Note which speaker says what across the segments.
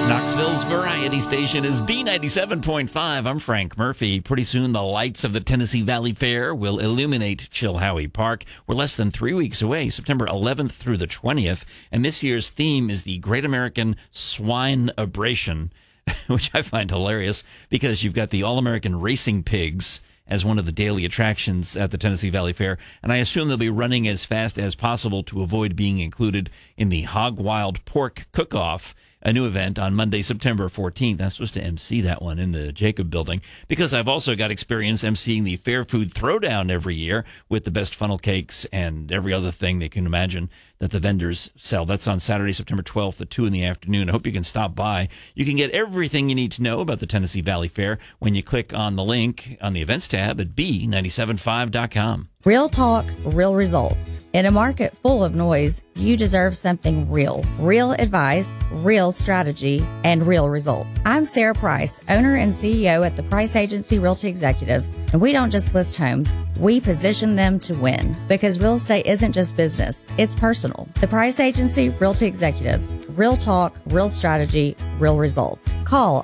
Speaker 1: Knoxville's Variety Station is B97.5. I'm Frank Murphy. Pretty soon, the lights of the Tennessee Valley Fair will illuminate Chilhowie Park. We're less than 3 weeks away, September 11th through the 20th. And this year's theme is the Great American Swine Abration, which I find hilarious because you've got the All-American Racing Pigs as one of the daily attractions at the Tennessee Valley Fair. And I assume they'll be running as fast as possible to avoid being included in the Hog Wild Pork Cook-Off, a new event on Monday, September 14th. I'm supposed to MC that one in the Jacob Building because I've also got experience MCing the Fair Food Throwdown every year with the best funnel cakes and every other thing they can imagine that the vendors sell. That's on Saturday, September 12th at 2 in the afternoon. I hope you can stop by. You can get everything you need to know about the Tennessee Valley Fair when you click on the link on the events tab at B975.com.
Speaker 2: Real talk, real results. In a market full of noise, you deserve something real. Real advice, real strategy, and real results. I'm Sarah Price, owner and CEO at the Price Agency Realty Executives, and we don't just list homes, we position them to win. Because real estate isn't just business, it's personal. The Price Agency Realty Executives. Real talk, real strategy, real results. Call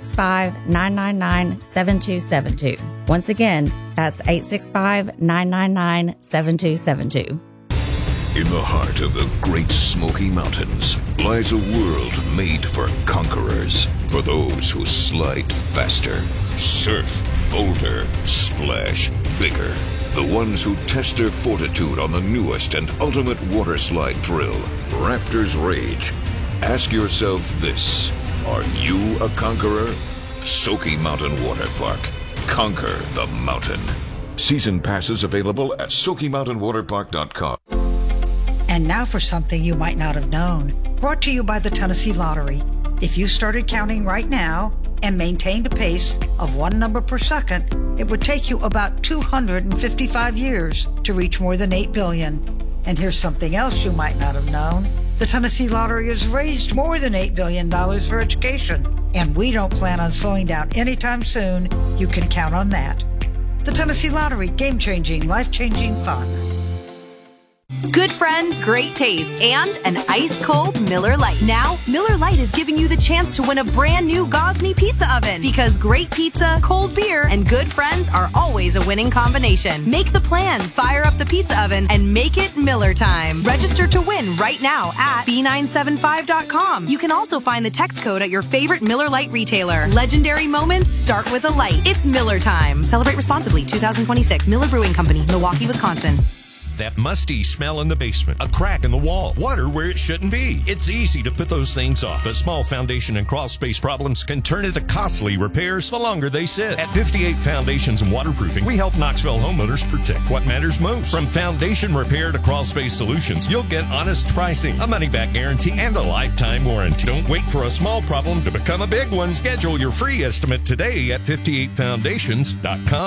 Speaker 2: 865-999-7272. Once again, that's 865-999-7272.
Speaker 3: In the heart of the Great Smoky Mountains lies a world made for conquerors, for those who slide faster, surf bolder, splash bigger, the ones who test their fortitude on the newest and ultimate water slide thrill, Rafters Rage. Ask yourself this: are you a conqueror? Smoky Mountain Water Park. Conquer the mountain. Season passes available at SmokyMountainWaterPark.com.
Speaker 4: And now for something you might not have known. Brought to you by the Tennessee Lottery. If you started counting right now and maintained a pace of one number per second, it would take you about 255 years to reach more than 8 billion. And here's something else you might not have known. The Tennessee Lottery has raised more than $8 billion for education, and we don't plan on slowing down anytime soon. You can count on that. The Tennessee Lottery, game-changing, life-changing fun.
Speaker 5: Good friends, great taste, and an ice-cold Miller Lite. Now, Miller Lite is giving you the chance to win a brand new Gosney pizza oven. Because great pizza, cold beer, and good friends are always a winning combination. Make the plans, fire up the pizza oven, and make it Miller time. Register to win right now at B975.com. You can also find the text code at your favorite Miller Lite retailer. Legendary moments start with a light. It's Miller time. Celebrate responsibly. 2026. Miller Brewing Company, Milwaukee, Wisconsin.
Speaker 6: That musty smell in the basement, a crack in the wall, water where it shouldn't be. It's easy to put those things off, but small foundation and crawl space problems can turn into costly repairs the longer they sit. At 58 Foundations and Waterproofing, we help Knoxville homeowners protect what matters most. From foundation repair to crawl space solutions, you'll get honest pricing, a money-back guarantee, and a lifetime warranty. Don't wait for a small problem to become a big one. Schedule your free estimate today at 58foundations.com.